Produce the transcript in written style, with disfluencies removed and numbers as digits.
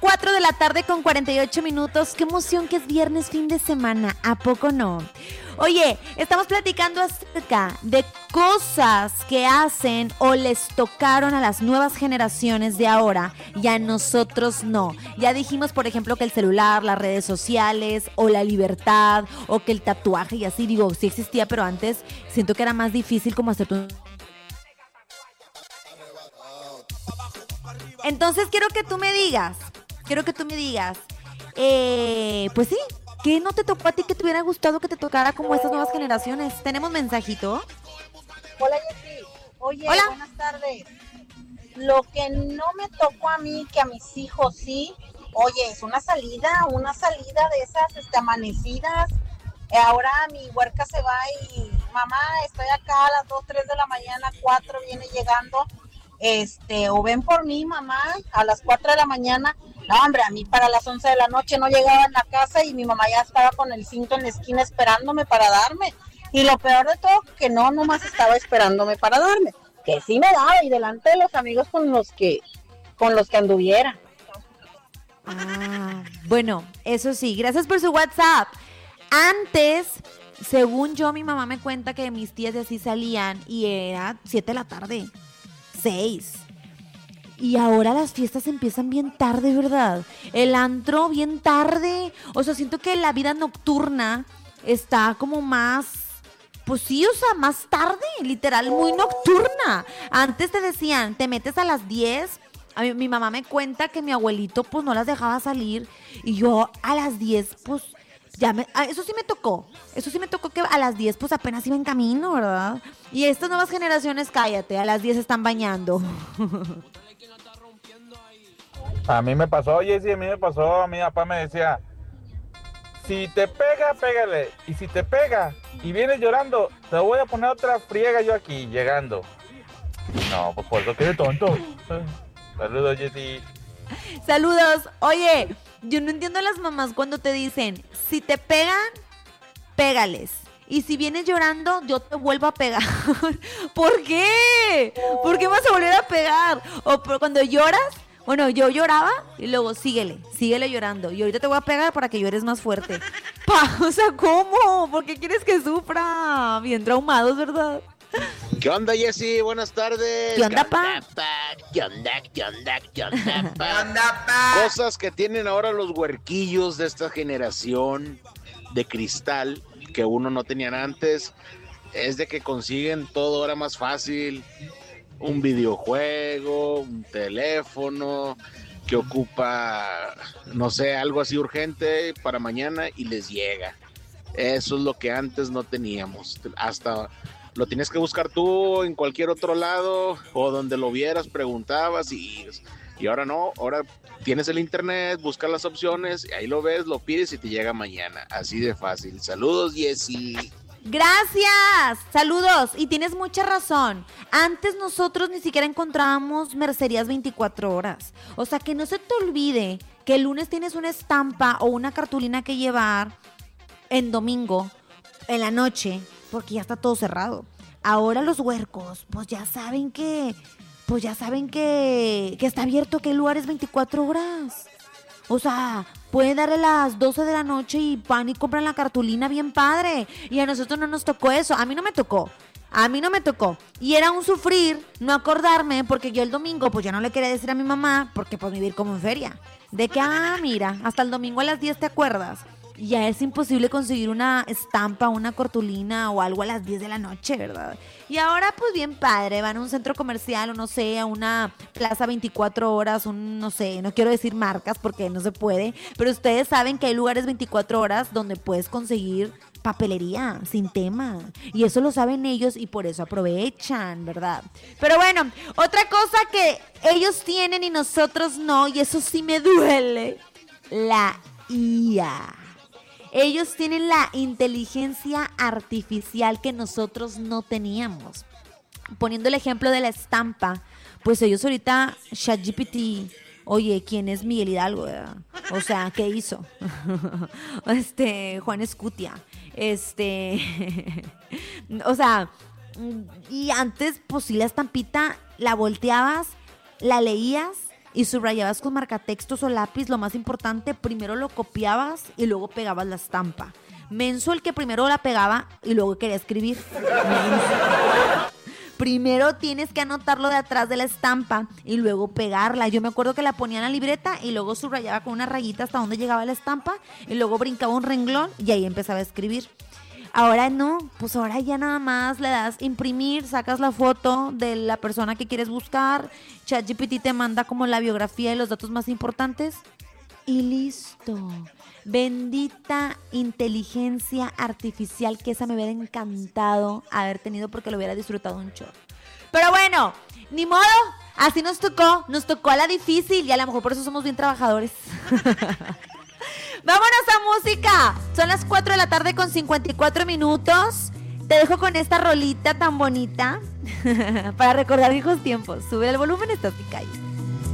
4 de la tarde con 48 minutos. Qué emoción que es viernes, fin de semana. ¿A poco no? Oye, estamos platicando acerca de cosas que hacen o les tocaron a las nuevas generaciones de ahora y a nosotros no. Ya dijimos, por ejemplo, que el celular, las redes sociales o la libertad o que el tatuaje y así. Digo, sí existía, pero antes siento que era más difícil como hacer tu... Entonces quiero que tú me digas, pues sí, ¿qué no te tocó a ti que te hubiera gustado que te tocara como estas nuevas generaciones? ¿Tenemos mensajito? Hola, Jessy. Oye, Hola. Buenas tardes. Lo que no me tocó a mí, que a mis hijos sí, oye, es una salida de esas amanecidas. Ahora mi huerca se va y, mamá, estoy acá a las 2, 3 de la mañana, 4 viene llegando. O ven por mí, mamá, a las 4 de la mañana. No, hombre, a mí para las 11 de la noche no llegaba en la casa y mi mamá ya estaba con el cinto en la esquina esperándome para darme. Y lo peor de todo, que no nomás estaba esperándome para darme, que sí me daba y delante de los amigos con los que anduviera. Bueno, eso sí, gracias por su WhatsApp. Antes, según yo, mi mamá me cuenta que mis tías de así salían y era 7 de la tarde. 6. Y ahora las fiestas empiezan bien tarde, ¿verdad? El antro bien tarde. O sea, siento que la vida nocturna está como más... Pues sí, o sea, más tarde, literal, muy nocturna. Antes te decían, te metes a las 10. A mí, mi mamá me cuenta que mi abuelito pues no las dejaba salir. Y yo a las 10 pues... Eso sí me tocó que a las 10 pues apenas iba en camino, ¿verdad? Y estas nuevas generaciones, cállate, a las 10 están bañando. A mí me pasó, Jessy, mi papá me decía, si te pega, pégale, y si te pega y vienes llorando, te voy a poner otra friega yo aquí, llegando. No, pues por eso que de tonto. Saludos, Jessy. Saludos, oye, yo no entiendo a las mamás cuando te dicen, si te pegan, pégales. Y si vienes llorando, yo te vuelvo a pegar. ¿Por qué? ¿Por qué me vas a volver a pegar? O cuando lloras, bueno, yo lloraba y luego síguele llorando. Y ahorita te voy a pegar para que llores más fuerte. O sea, ¿cómo? ¿Por qué quieres que sufra? Bien traumados, ¿verdad? ¿Qué onda, Jessy? Buenas tardes. ¿Qué onda, pa? ¿Qué onda, pa? Cosas que tienen ahora los huerquillos de esta generación de cristal que uno no tenían antes, es de que consiguen todo ahora más fácil. Un videojuego, un teléfono que ocupa, no sé, algo así urgente para mañana y les llega. Eso es lo que antes no teníamos. Hasta lo tienes que buscar tú en cualquier otro lado o donde lo vieras, preguntabas y ahora no, ahora tienes el internet, buscas las opciones, ahí lo ves, lo pides y te llega mañana. Así de fácil. Saludos, Jessy. Gracias, saludos. Y tienes mucha razón. Antes nosotros ni siquiera encontrábamos mercerías 24 horas. O sea, que no se te olvide que el lunes tienes una estampa o una cartulina que llevar en domingo, en la noche, porque ya está todo cerrado. Ahora los huercos, pues ya saben que está abierto, que el lugar es 24 horas. O sea, pueden darle las 12 de la noche y van y compran la cartulina bien padre. Y a nosotros no nos tocó eso. A mí no me tocó. Y era un sufrir no acordarme, porque yo el domingo pues ya no le quería decir a mi mamá, porque pues vivir como en feria. De que, mira, hasta el domingo a las 10 te acuerdas. Ya es imposible conseguir una estampa, una cartulina o algo a las 10 de la noche, ¿verdad? Y ahora, pues bien padre, van a un centro comercial o no sé, a una plaza 24 horas, no sé, no quiero decir marcas porque no se puede, pero ustedes saben que hay lugares 24 horas donde puedes conseguir papelería sin tema. Y eso lo saben ellos y por eso aprovechan, ¿verdad? Pero bueno, otra cosa que ellos tienen y nosotros no, y eso sí me duele, la IA. Ellos tienen la inteligencia artificial que nosotros no teníamos. Poniendo el ejemplo de la estampa, pues ellos ahorita, ChatGPT, oye, ¿quién es Miguel Hidalgo? O sea, ¿qué hizo? Juan Escutia. O sea, y antes, pues sí, la estampita la volteabas, la leías y subrayabas con marcatextos o lápiz lo más importante, primero lo copiabas y luego pegabas la estampa. Menso el que primero la pegaba y luego quería escribir. Menso. Primero tienes que anotarlo de atrás de la estampa y luego pegarla. Yo me acuerdo que la ponía en la libreta y luego subrayaba con una rayita hasta donde llegaba la estampa y luego brincaba un renglón y ahí empezaba a escribir. Ahora no, pues ahora ya nada más le das imprimir, sacas la foto de la persona que quieres buscar, ChatGPT te manda como la biografía y los datos más importantes y listo. Bendita inteligencia artificial, que esa me hubiera encantado haber tenido porque lo hubiera disfrutado un chorro. Pero bueno, ni modo, así nos tocó a la difícil y a lo mejor por eso somos bien trabajadores. Vámonos a música. Son las 4 de la tarde con 54 minutos. Te dejo con esta rolita tan bonita para recordar viejos tiempos. Sube el volumen, estás en calle.